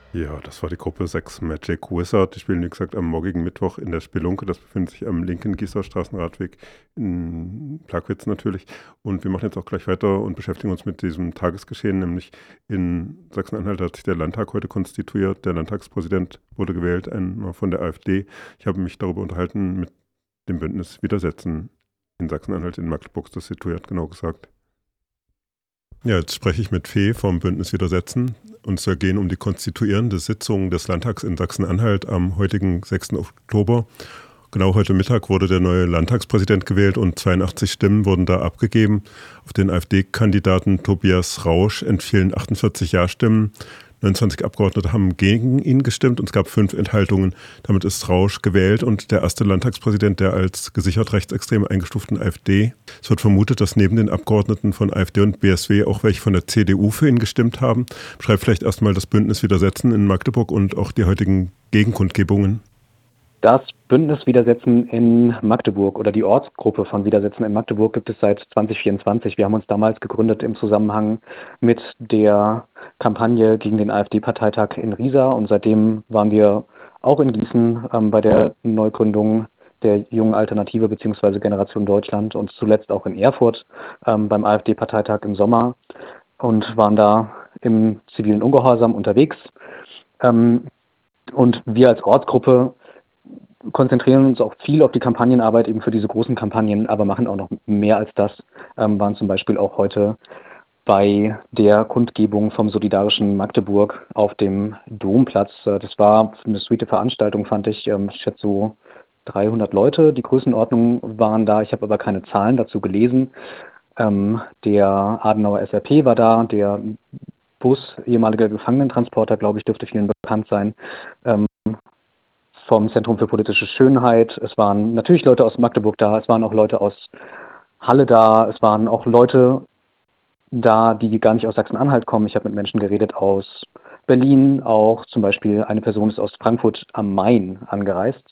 Ja, das war die Gruppe 6 Magic Wizard. Die spielen, wie gesagt, am morgigen Mittwoch in der Spelunke. Das befindet sich am linken Gießer Straßenradweg in Plagwitz natürlich. Und wir machen jetzt auch gleich weiter und beschäftigen uns mit diesem Tagesgeschehen, nämlich in Sachsen-Anhalt hat sich der Landtag heute konstituiert. Der Landtagspräsident wurde gewählt, einer von der AfD. Ich habe mich darüber unterhalten mit dem Bündnis Widersetzen in Sachsen-Anhalt, in Magdeburg situiert, genau gesagt. Ja, jetzt spreche ich mit Fee vom Bündnis Widersetzen. Und es soll gehen um die konstituierende Sitzung des Landtags in Sachsen-Anhalt am heutigen 6. Oktober. Genau heute Mittag wurde der neue Landtagspräsident gewählt und 82 Stimmen wurden da abgegeben. Auf den AfD-Kandidaten Tobias Rausch entfielen 48 Ja-Stimmen. 29 Abgeordnete haben gegen ihn gestimmt und es gab 5 Enthaltungen. Damit ist Rausch gewählt und der erste Landtagspräsident der als gesichert rechtsextrem eingestuften AfD. Es wird vermutet, dass neben den Abgeordneten von AfD und BSW auch welche von der CDU für ihn gestimmt haben. Beschreibt vielleicht erstmal das Bündnis Widersetzen in Magdeburg und auch die heutigen Gegenkundgebungen. Das Bündnis Widersetzen in Magdeburg oder die Ortsgruppe von Widersetzen in Magdeburg gibt es seit 2024. Wir haben uns damals gegründet im Zusammenhang mit der Kampagne gegen den AfD-Parteitag in Riesa und seitdem waren wir auch in Gießen bei der Neugründung der Jungen Alternative bzw. Generation Deutschland und zuletzt auch in Erfurt beim AfD-Parteitag im Sommer und waren da im zivilen Ungehorsam unterwegs. Und wir als Ortsgruppe konzentrieren uns auch viel auf die Kampagnenarbeit eben für diese großen Kampagnen, aber machen auch noch mehr als das, waren zum Beispiel auch heute bei der Kundgebung vom Solidarischen Magdeburg auf dem Domplatz. Das war eine sweete Veranstaltung, fand ich. Ich schätze so 300 Leute, die Größenordnung waren da. Ich habe aber keine Zahlen dazu gelesen. Der Adenauer SRP war da, der Bus, ehemaliger Gefangenentransporter, glaube ich, dürfte vielen bekannt sein. Vom Zentrum für politische Schönheit. Es waren natürlich Leute aus Magdeburg da, es waren auch Leute aus Halle da, es waren auch Leute da, die gar nicht aus Sachsen-Anhalt kommen. Ich habe mit Menschen geredet aus Berlin, auch zum Beispiel eine Person ist aus Frankfurt am Main angereist.